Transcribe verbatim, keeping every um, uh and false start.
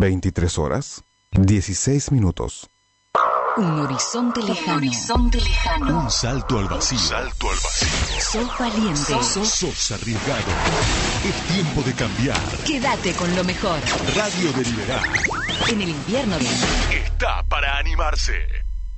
veintitrés horas, dieciséis minutos. Un horizonte lejano. Un horizonte lejano. Un salto al vacío. Un salto al vacío. Sos valiente. Sos, sos arriesgado. Es tiempo de cambiar. Quédate con lo mejor. Radio Deliberá. En el invierno de... Está para animarse.